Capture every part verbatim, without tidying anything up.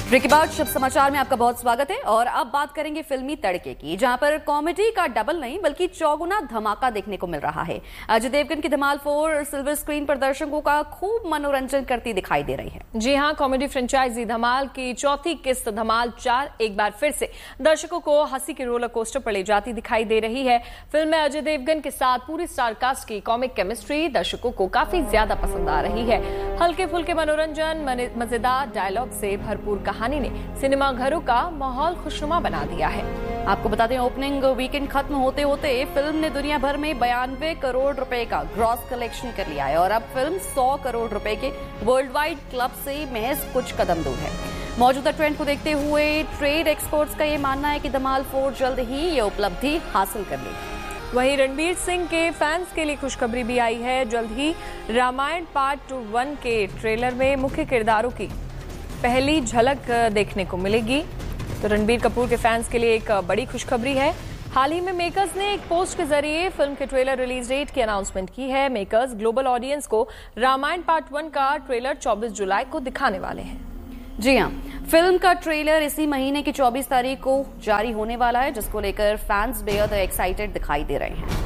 Break के बाद शुभ समाचार में आपका बहुत स्वागत है। और अब बात करेंगे फिल्मी तड़के की, जहां पर कॉमेडी का डबल नहीं बल्कि चौगुना धमाका देखने को मिल रहा है। अजय देवगन की धमाल फोर सिल्वर स्क्रीन पर दर्शकों का खूब मनोरंजन करती दिखाई दे रही है। जी हां, कॉमेडी फ्रेंचाइजी धमाल की चौथी किस्त धमाल चार एक बार फिर से दर्शकों को हंसी के रोलर कोस्टर पर ले जाती दिखाई दे रही है। फिल्म में अजय देवगन के साथ पूरी स्टार कास्ट की कॉमिक केमिस्ट्री दर्शकों को काफी ज्यादा पसंद आ रही है। हल्के फुल्के मनोरंजन, मजेदार डायलॉग से भरपूर कहानी ने सिनेमा घरों का माहौल खुशनुमा बना दिया है। आपको बता दें, ओपनिंग वीकेंड खत्म होते होते फिल्म ने दुनिया भर में बयानवे करोड़ रुपए का ग्रॉस कलेक्शन कर लिया है और अब फिल्म सौ करोड़ रुपए के वर्ल्ड वाइड क्लब से महज कुछ कदम दूर है। मौजूदा ट्रेंड को देखते हुए ट्रेड एक्सपर्ट्स का ये मानना है कि धमाल फोर जल्द ही ये उपलब्धि हासिल कर लेगी। वहीं रणवीर सिंह के फैंस के लिए खुशखबरी भी आई है। जल्द ही रामायण पार्ट वन के ट्रेलर में मुख्य किरदारों की पहली झलक देखने को मिलेगी। तो रणबीर कपूर के फैंस के लिए एक बड़ी खुशखबरी है। हाल ही में मेकर्स ने एक पोस्ट के जरिए फिल्म के ट्रेलर रिलीज डेट की अनाउंसमेंट की है। मेकर्स ग्लोबल ऑडियंस को रामायण पार्ट वन का ट्रेलर चौबीस जुलाई को दिखाने वाले हैं। जी हाँ, फिल्म का ट्रेलर इसी महीने की चौबीस तारीख को जारी होने वाला है, जिसको लेकर फैंस बेहद एक्साइटेड दिखाई दे रहे हैं।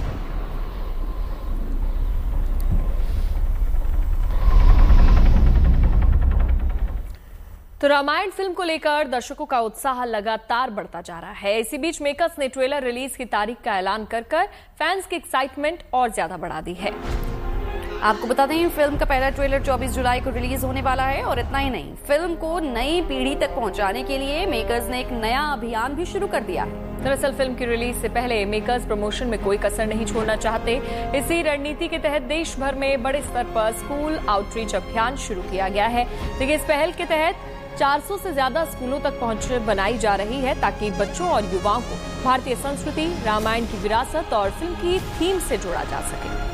तो रामायण फिल्म को लेकर दर्शकों का उत्साह लगातार बढ़ता जा रहा है। इसी बीच मेकर्स ने ट्रेलर रिलीज की तारीख का ऐलान कर कर फैंस की एक्साइटमेंट और ज्यादा बढ़ा दी है। आपको बता दें, फिल्म का पहला ट्रेलर चौबीस जुलाई को रिलीज होने वाला है। और इतना ही नहीं, फिल्म को नई पीढ़ी तक पहुंचाने के लिए मेकर्स ने एक नया अभियान भी शुरू कर दिया है। दरअसल फिल्म की रिलीज से पहले मेकर्स प्रमोशन में कोई कसर नहीं छोड़ना चाहते। इसी रणनीति के तहत देश भर में बड़े स्तर पर स्कूल आउटरीच अभियान शुरू किया गया है। देखिए, इस पहल के तहत चार सौ से ज्यादा स्कूलों तक पहुंच बनाई जा रही है ताकि बच्चों और युवाओं को भारतीय संस्कृति, रामायण की विरासत और फिल्म की थीम से जोड़ा जा सके।